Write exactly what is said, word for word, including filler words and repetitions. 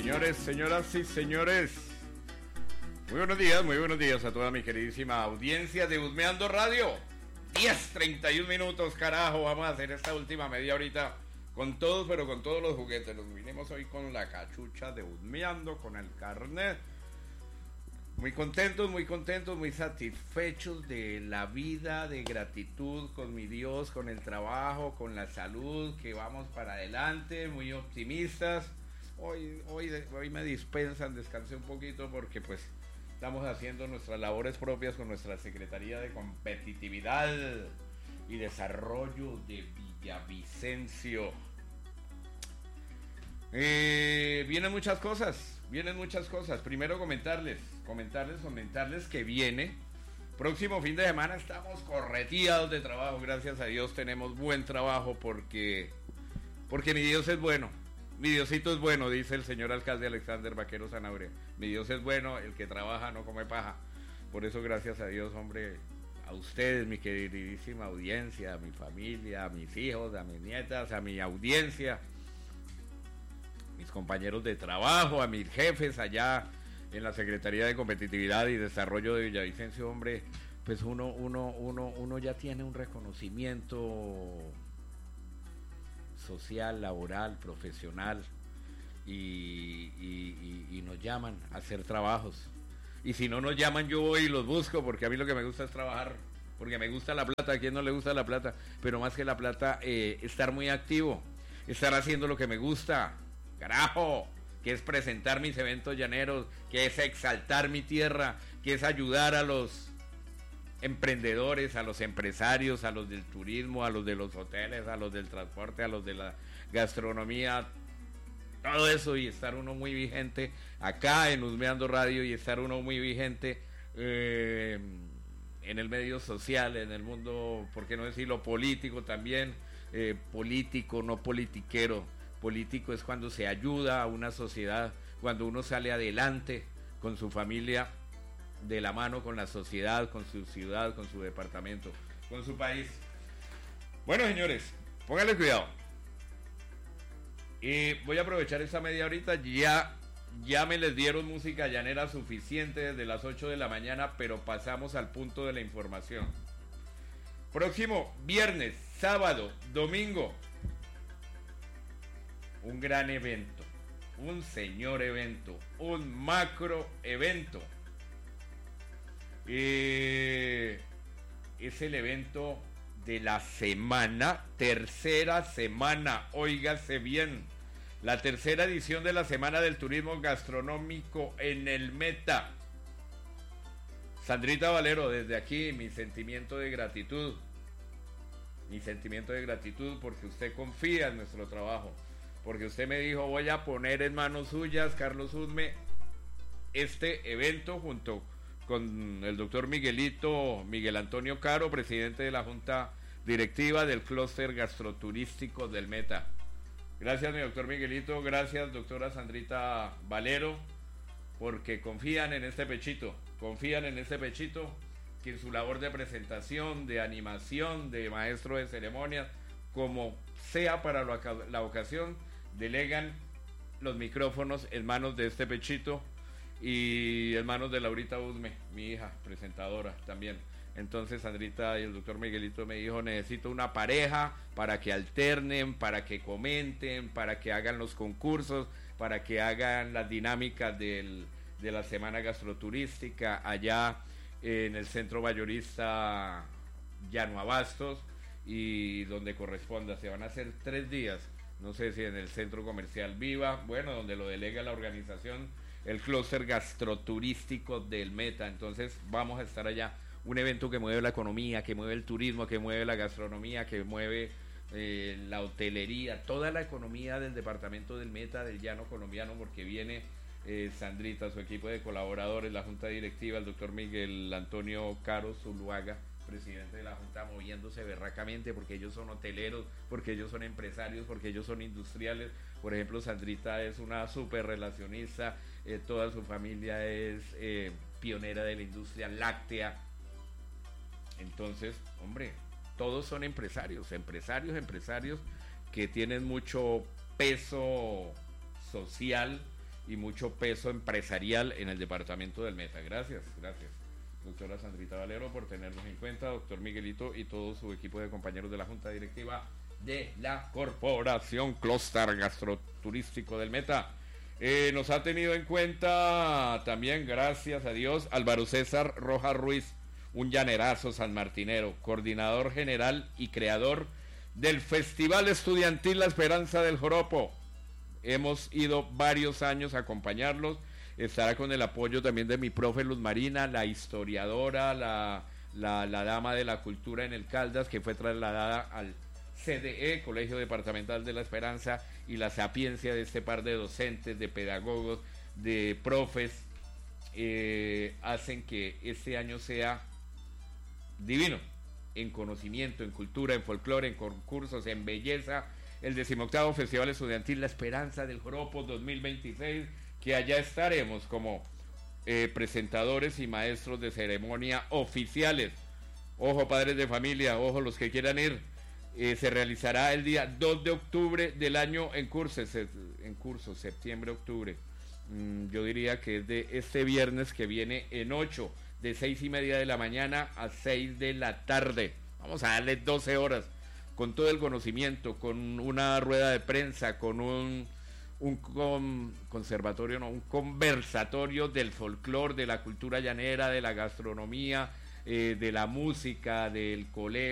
Señores, señoras y señores, muy buenos días, muy buenos días a toda mi queridísima audiencia de Husmeando Radio. diez treinta y uno minutos, carajo, vamos a hacer esta última media horita con todos, pero con todos los juguetes. Nos vinimos hoy con la cachucha de Husmeando, con el carnet. Muy contentos, muy contentos, muy satisfechos de la vida, de gratitud con mi Dios, con el trabajo, con la salud, que vamos para adelante, muy optimistas. Hoy, hoy, hoy me dispensan, descansé un poquito porque pues estamos haciendo nuestras labores propias con nuestra Secretaría de Competitividad y Desarrollo de Villavicencio. Eh, vienen muchas cosas, vienen muchas cosas. Primero comentarles, comentarles, comentarles que viene próximo fin de semana. Estamos correteados de trabajo, gracias a Dios tenemos buen trabajo porque, porque mi Dios es bueno. Mi Diosito es bueno, dice el señor alcalde Alexander Vaquero Zanabria. Mi Dios es bueno, el que trabaja no come paja. Por eso gracias a Dios, hombre, a ustedes, mi queridísima audiencia, a mi familia, a mis hijos, a mis nietas, a mi audiencia, mis compañeros de trabajo, a mis jefes allá en la Secretaría de Competitividad y Desarrollo de Villavicencio, hombre, pues uno, uno, uno, uno ya tiene un reconocimiento social, laboral, profesional y, y, y, y nos llaman a hacer trabajos. Y si no nos llaman, yo voy y los busco, porque a mí lo que me gusta es trabajar, porque me gusta la plata. ¿A quién no le gusta la plata? Pero más que la plata, eh, estar muy activo, estar haciendo lo que me gusta, carajo, que es presentar mis eventos llaneros, que es exaltar mi tierra, que es ayudar a los emprendedores, a los empresarios, a los del turismo, a los de los hoteles, a los del transporte, a los de la gastronomía, todo eso, y estar uno muy vigente acá en Husmeando Radio y estar uno muy vigente eh, en el medio social, en el mundo, por qué no decirlo, político también, eh, político, no politiquero. Político es cuando se ayuda a una sociedad, cuando uno sale adelante con su familia, de la mano con la sociedad, con su ciudad, con su departamento, con su país. Bueno, señores, pónganle cuidado. Y voy a aprovechar esta media horita. Ya, ya me les dieron música llanera suficiente desde las ocho de la mañana, pero pasamos al punto de la información. Próximo viernes, sábado, domingo, un gran evento, un señor evento, un macro evento. Eh, es el evento de la semana, tercera semana, óigase bien, la tercera edición de la Semana del Turismo Gastronómico en el Meta. Sandrita Valero, desde aquí mi sentimiento de gratitud, mi sentimiento de gratitud porque usted confía en nuestro trabajo, porque usted me dijo, voy a poner en manos suyas, Carlos Husme, este evento junto con el doctor Miguelito, Miguel Antonio Caro, presidente de la Junta Directiva del Clúster Gastroturístico del Meta. Gracias, mi doctor Miguelito, gracias, doctora Sandrita Valero, porque confían en este pechito, confían en este pechito, que en su labor de presentación, de animación, de maestro de ceremonias, como sea para la ocasión, delegan los micrófonos en manos de este pechito y en manos de Laurita Husme, mi hija, presentadora también. Entonces Sandrita y el doctor Miguelito me dijo, necesito una pareja para que alternen, para que comenten, para que hagan los concursos, para que hagan las dinámicas del, de la Semana Gastroturística allá en el Centro Mayorista Llano Abastos y donde corresponda. Se van a hacer tres días, no sé si en el Centro Comercial Viva, bueno, donde lo delega la organización, el Clúster Gastroturístico del Meta. Entonces vamos a estar allá, un evento que mueve la economía, que mueve el turismo, que mueve la gastronomía, que mueve eh, la hotelería, toda la economía del departamento del Meta, del llano colombiano, porque viene eh, Sandrita, su equipo de colaboradores, la junta directiva, el doctor Miguel Antonio Caro Zuluaga, presidente de la junta, moviéndose berracamente, porque ellos son hoteleros, porque ellos son empresarios, porque ellos son industriales. Por ejemplo, Sandrita es una súper relacionista, eh, toda su familia es eh, pionera de la industria láctea. Entonces, hombre, todos son empresarios, empresarios, empresarios que tienen mucho peso social y mucho peso empresarial en el departamento del Meta. Gracias, gracias, doctora Sandrita Valero, por tenernos en cuenta, doctor Miguelito y todo su equipo de compañeros de la Junta Directiva de la Corporación Clúster Gastroturístico del Meta. Eh, nos ha tenido en cuenta también, gracias a Dios, Álvaro César Rojas Ruiz, un llanerazo sanmartinero, coordinador general y creador del Festival Estudiantil La Esperanza del Joropo. Hemos ido varios años a acompañarlos. Estará con el apoyo también de mi profe Luz Marina, la historiadora, la, la, la dama de la cultura en el Caldas, que fue trasladada al C D E, Colegio Departamental de La Esperanza, y la sapiencia de este par de docentes, de pedagogos, de profes, eh, hacen que este año sea divino, en conocimiento, en cultura, en folclore, en concursos, en belleza. El decimoctavo Festival Estudiantil La Esperanza del Joropo dos mil veintiséis, que allá estaremos como eh, presentadores y maestros de ceremonia oficiales. Ojo, padres de familia, ojo los que quieran ir. Eh, se realizará el día dos de octubre del año en curso, en curso septiembre-octubre. Mm, yo diría que es de este viernes que viene en ocho, de seis y media de la mañana a seis de la tarde. Vamos a darle doce horas, con todo el conocimiento, con una rueda de prensa, con un, un con, conservatorio, no, un conversatorio del folclore, de la cultura llanera, de la gastronomía, eh, de la música, del colegio.